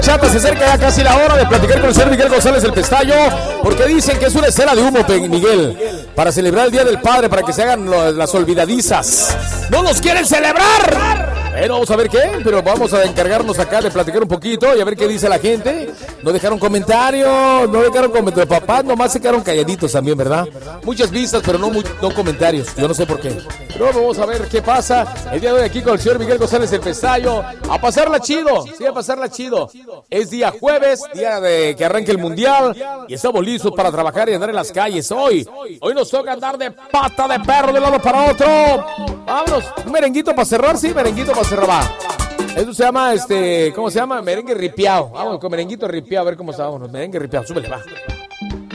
Chata, se acerca ya casi la hora de platicar con el señor Miguel González el Pestaño, porque dicen que es una escena de humo, Miguel, para celebrar el Día del Padre, para que se hagan las olvidadizas. ¡No nos quieren celebrar! Bueno, vamos a ver qué, pero vamos a encargarnos acá de platicar un poquito y a ver qué dice la gente. No dejaron comentarios, papás nomás se quedaron calladitos también, ¿verdad? Muchas vistas, pero no comentarios, yo no sé por qué. Pero vamos a ver qué pasa el día de hoy aquí con el señor Miguel González el Pestaño. A pasarla chido, sí, a pasarla chido. Es día jueves, día de que arranque el Mundial y estamos listos para trabajar y andar en las calles. Hoy nos toca andar de pata de perro de un lado para otro. Vámonos, un merenguito para cerrar, sí, merenguito para cerrar, va. Eso se llama, ¿cómo se llama? Merengue ripiao. Vamos con merenguito ripiao, a ver cómo está. Vámonos, merengue ripiao, súbele, va.